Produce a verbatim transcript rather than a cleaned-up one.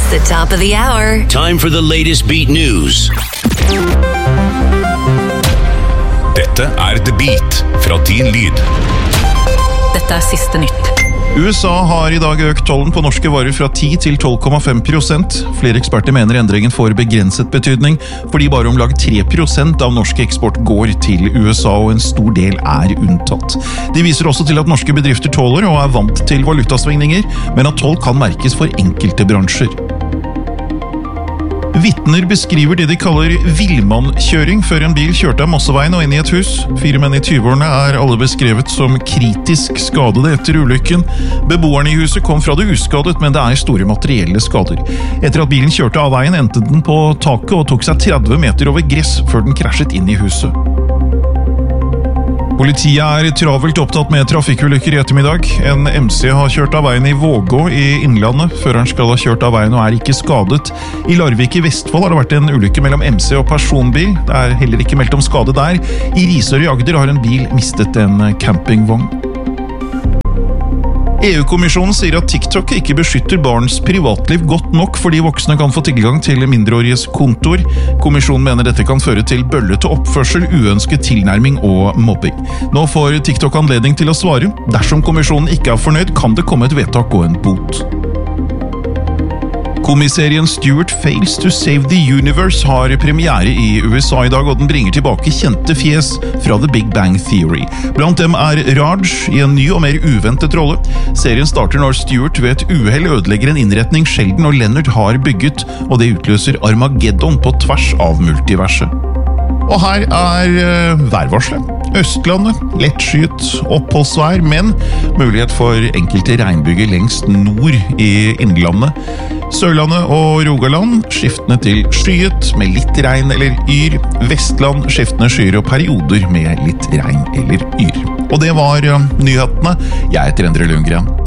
the top of the hour. Time for the latest beat news. Dette er The Beat fra Din Lyd. Dette er siste nytt. U S A har i dag økt tollen på norske varer fra ti til tolv komma fem prosent. Flere eksperter mener endringen får begrenset betydning, fordi bare om lag tre prosent av norsk eksport går til U S A, og en stor del er unntatt. De viser også til at norske bedrifter tåler og er vant til valutasvingninger, men at toll kan merkes for enkelte bransjer. Vittner beskriver det de kaller villmannkjøring før en bil kjørte av Mosseveien og inn i et hus. Fire menn i tyve-årene er alle beskrevet som kritisk skadede etter ulykken. Beboerne i huset kom fra det uskadet, men det er store materielle skader. Etter at bilen kjørte av veien, endte den på taket og tok seg tretti meter over gress før den krasjet inn i huset. Politiet er travelt opptatt med trafikkulykker i ettermiddag. En M C har kjørt av veien i Vågå i Innlandet. Føreren skal ha kjørt av veien og er ikke skadet. I Larvik i Vestfold har det vært en ulykke mellom M C og personbil. Det er heller ikke meldt om skade der. I Risør i Agder har en bil mistet en campingvogn. E U-kommisjonen sier at TikTok ikke beskytter barns privatliv godt nok fordi voksne kan få tilgang til mindreåriges kontor. Kommisjonen mener dette kan føre til bøllete oppførsel, uønsket tilnærming og mobbing. Nå får TikTok anledning til å svare. Dersom kommisjonen ikke er fornøyd, kan det komme et vedtak og en bot. Komiserien Stuart Fails to Save the Universe har premiere i U S A i dag, og den bringer tilbake kjente fjes fra The Big Bang Theory. Blant dem er Raj i en ny og mer uventet rolle. Serien starter når Stuart ved et uhell ødelegger en innretning Sheldon og Leonard har bygget, og det utløser Armageddon på tvers av multiverset. Og her er uh, værvarselet. Østlandet, lettskyet oppholdsvær, men mulighet for enkelte regnbyger lengst nord i Innlandet. Sørlandet og Rogaland skiftende til skyet med litt regn eller yr. Vestland skiftende skyer og perioder med litt regn eller yr. Og det var uh, nyhetene. Jeg heter Endre Lundgren.